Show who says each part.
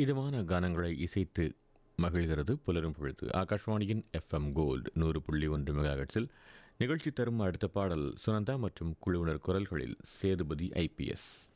Speaker 1: இதமான கானங்களை இசைத்து மகிழ்கிறது புலரும் பொழுது. ஆகாஷ்வாணியின் FM கோல்டு 100.1 மெகாஹெர்ட்ஸில் நிகழ்ச்சி தரும் அடுத்த பாடல் சுனந்தா மற்றும் குழுவினர் குரல்களில் சேதுபதி IPS.